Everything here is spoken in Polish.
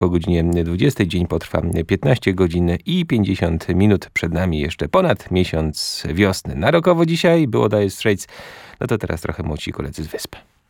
po godzinie 20. Dzień potrwa 15 godzin i 50 minut. Przed nami jeszcze ponad miesiąc wiosny. Na rokowo dzisiaj było Dire Straits. No to teraz trochę młodsi koledzy z Wysp.